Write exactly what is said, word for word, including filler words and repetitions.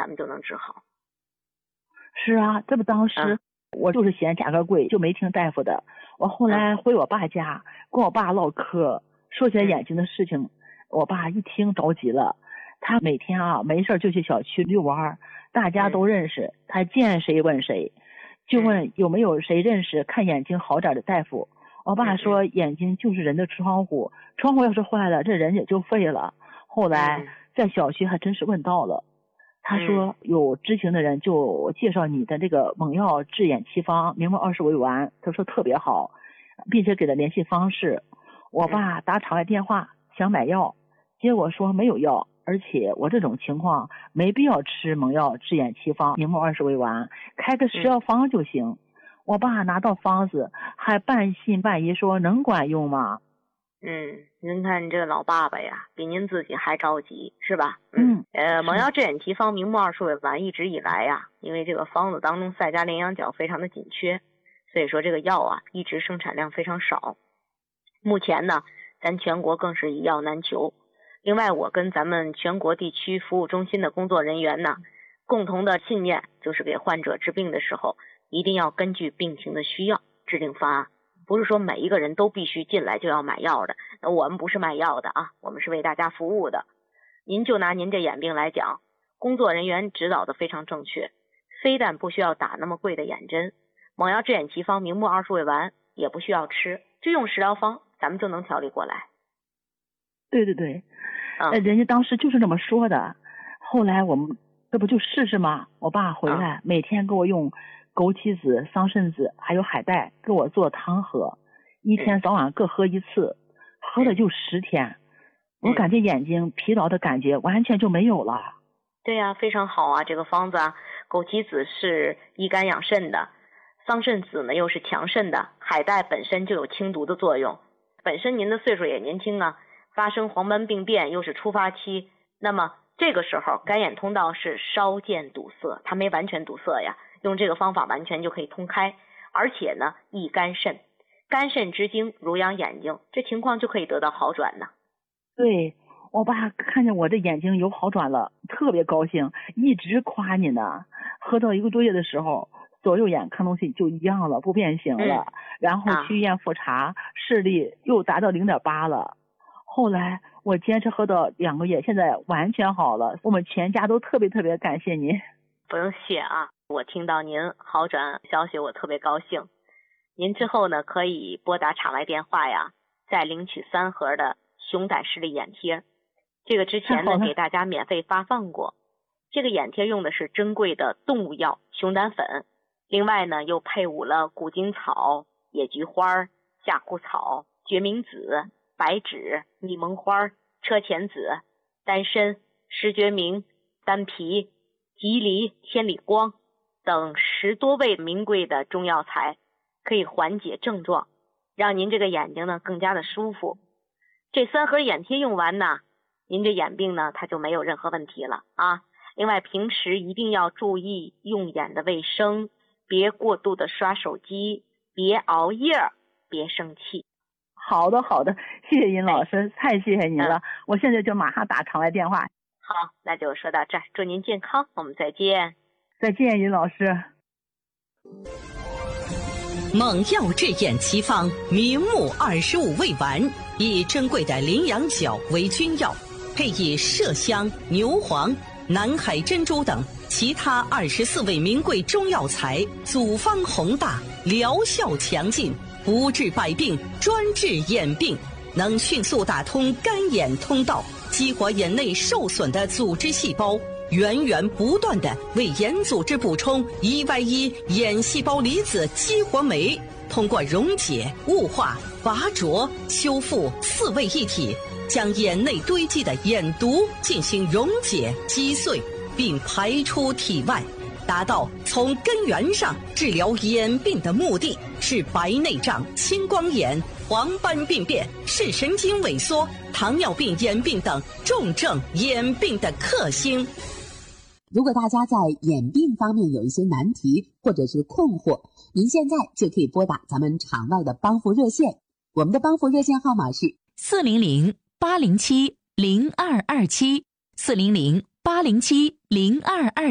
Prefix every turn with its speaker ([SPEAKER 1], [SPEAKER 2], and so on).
[SPEAKER 1] 咱们就能治好。
[SPEAKER 2] 是啊，这不当时、嗯、我就是嫌价格贵，就没听大夫的。我后来回我爸家、嗯、跟我爸唠嗑，说起来眼睛的事情、嗯、我爸一听着急了。他每天啊没事就去小区遛弯，大家都认识、嗯、他见谁问谁，就问有没有谁认识看眼睛好点的大夫。我爸说眼睛就是人的窗户，窗户要是坏了这人也就废了。后来在小区还真是问到了，他说有知情的人就介绍你的这个蒙药治眼奇方明目二十味丸，他说特别好，并且给了联系方式。我爸打场外电话想买药，结果说没有药，而且我这种情况没必要吃蒙药治眼奇方明目二十味丸，开个食药方就行、嗯、我爸拿到方子还半信半疑说能管用吗？
[SPEAKER 1] 嗯，您看这个老爸爸呀比您自己还着急是吧？嗯，呃，蒙药治眼奇方明目二十味丸一直以来呀，因为这个方子当中赛加羚羊角非常的紧缺，所以说这个药啊一直生产量非常少。目前呢咱全国更是一药难求。另外我跟咱们全国地区服务中心的工作人员呢共同的信念就是给患者治病的时候一定要根据病情的需要制定方案，不是说每一个人都必须进来就要买药的。那我们不是卖药的啊，我们是为大家服务的。您就拿您这眼病来讲，工作人员指导的非常正确，非但不需要打那么贵的眼针，蒙药治眼奇方明目二十味丸也不需要吃，就用食疗方咱们就能调理过来。
[SPEAKER 2] 对对对、嗯、人家当时就是这么说的。后来我们这不就试试吗？我爸回来、嗯、每天给我用枸杞子、桑葚子还有海带给我做汤喝，一天早晚各喝一次、嗯、喝了就十天、嗯、我感觉眼睛疲劳的感觉完全就没有了。
[SPEAKER 1] 对呀、啊，非常好啊，这个方子啊，枸杞子是益肝养肾的，桑葚子呢又是强肾的，海带本身就有清毒的作用，本身您的岁数也年轻啊，发生黄斑病变又是初发期，那么这个时候干眼通道是稍见堵塞，它没完全堵塞呀，用这个方法完全就可以通开，而且呢益肝肾，肝肾之精濡养眼睛，这情况就可以得到好转呢。
[SPEAKER 2] 对，我爸看见我这眼睛有好转了特别高兴，一直夸你呢。喝到一个多月的时候左右眼看东西就一样了，不变形了、嗯、然后去医院复查、啊、视力又达到 零点八 了。后来我坚持喝到两个月，现在完全好了，我们全家都特别特别感谢您。
[SPEAKER 1] 不用谢啊，我听到您好转消息我特别高兴。您之后呢可以拨打场外电话呀，再领取三盒的熊胆视力眼贴，这个之前呢给大家免费发放过。这个眼贴用的是珍贵的动物药熊胆粉，另外呢又配伍了古今草、野菊花、夏枯草、决明子、白芷、柠檬花、车前子、丹参、石决明、丹皮、蒺藜、千里光等十多味名贵的中药材，可以缓解症状，让您这个眼睛呢更加的舒服。这三盒眼贴用完呢，您这眼病呢它就没有任何问题了啊。另外平时一定要注意用眼的卫生，别过度的刷手机，别熬夜，别生气。
[SPEAKER 2] 好的好的，谢谢尹老师，太谢谢您了、嗯、我现在就马上打场外电话。
[SPEAKER 1] 好，那就说到这儿，祝您健康，我们再见。
[SPEAKER 2] 再见，尹老师。
[SPEAKER 3] 蒙药治眼奇方明目二十五味丸，以珍贵的羚羊角为君药，配以麝香、牛黄、南海珍珠等其他二十四味名贵中药材，组方宏大，疗效强劲，不治百病，专治眼病，能迅速打通干眼通道，激活眼内受损的组织细胞，源源不断地为眼组织补充 E Y 一 眼细胞离子激活酶，通过溶解、雾化、拔灼、修复四位一体，将眼内堆积的眼毒进行溶解击碎，并排出体外，达到从根源上治疗眼病的目的，是白内障、青光眼、黄斑病变、视神经萎缩、糖尿病眼病等重症眼病的克星。
[SPEAKER 4] 如果大家在眼病方面有一些难题或者是困惑，您现在就可以拨打咱们场外的帮扶热线，我们的帮扶热线号码是
[SPEAKER 5] 四零零八零七零二二七，四零零八零七零二二。